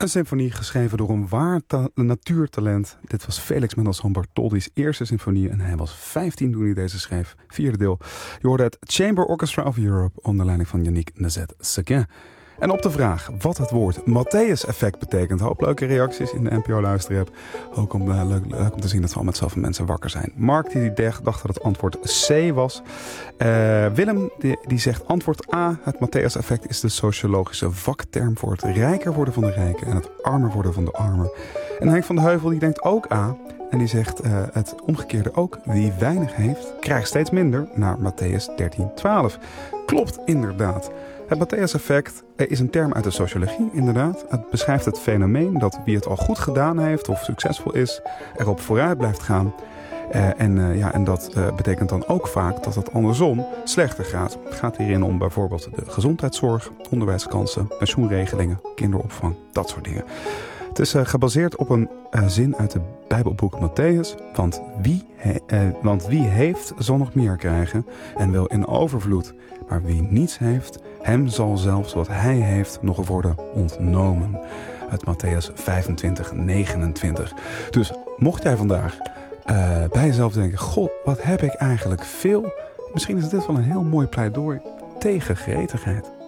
Een symfonie geschreven door een waar natuurtalent. Dit was Felix Mendelssohn Bartholdy's eerste symfonie en hij was 15 toen hij deze schreef. Vierde deel. Je hoorde het Chamber Orchestra of Europe onder leiding van Yannick Nézet-Séguin. En op de vraag wat het woord Matthäus-effect betekent. Hoop leuke reacties in de NPO-luisterapp. Ook leuk om te zien dat al met zoveel mensen wakker zijn. Mark die dacht dat het antwoord C was. Willem die zegt antwoord A. Het Matthäus-effect is de sociologische vakterm voor het rijker worden van de rijken en het armer worden van de armen. En Henk van de Heuvel die denkt ook A. En die zegt het omgekeerde ook. Wie weinig heeft, krijgt steeds minder naar Matthäus 13:12. Klopt inderdaad. Het Matthäus-effect is een term uit de sociologie, inderdaad. Het beschrijft het fenomeen dat wie het al goed gedaan heeft of succesvol is, erop vooruit blijft gaan. En dat betekent dan ook vaak dat het andersom slechter gaat. Het gaat hierin om bijvoorbeeld de gezondheidszorg, onderwijskansen, pensioenregelingen, kinderopvang, dat soort dingen. Het is gebaseerd op een zin uit het Bijbelboek Matthäus. Want wie heeft, zal nog meer krijgen en wel in overvloed. Maar wie niets heeft, hem zal zelfs wat hij heeft nog worden ontnomen. Uit Matthäus 25:29. Dus mocht jij vandaag bij jezelf denken, god, wat heb ik eigenlijk veel? Misschien is dit wel een heel mooi pleidooi tegen gretigheid.